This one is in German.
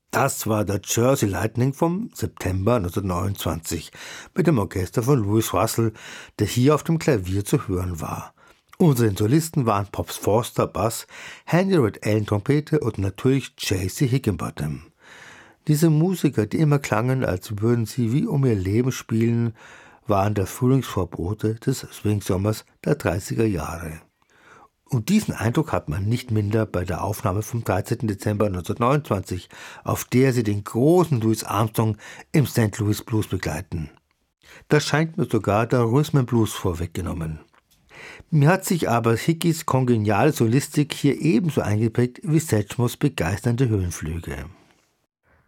Das war der Jersey Lightning vom September 1929 mit dem Orchester von Louis Russell, der hier auf dem Klavier zu hören war. Unsere Solisten waren Pops Forster Bass, Handy Red Allen Trompete und natürlich J.C. Higginbottom. Diese Musiker, die immer klangen, als würden sie wie um ihr Leben spielen, waren der Frühlingsvorbote des Swing-Sommers der 30er Jahre. Und diesen Eindruck hat man nicht minder bei der Aufnahme vom 13. Dezember 1929, auf der sie den großen Louis Armstrong im St. Louis Blues begleiten. Da scheint mir sogar der Rhythm and Blues vorweggenommen. Mir hat sich aber Hickeys kongeniale Solistik hier ebenso eingeprägt wie Satchmos begeisternde Höhenflüge.